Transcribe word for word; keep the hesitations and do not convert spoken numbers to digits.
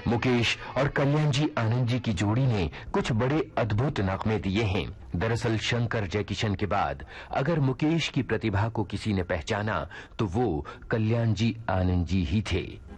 मुकेश और कल्याण जी आनंद जी की जोड़ी ने कुछ बड़े अद्भुत नगमे दिए हैं। दरअसल शंकर जयकिशन के बाद अगर मुकेश की प्रतिभा को किसी ने पहचाना तो वो कल्याण जी आनंद जी ही थे।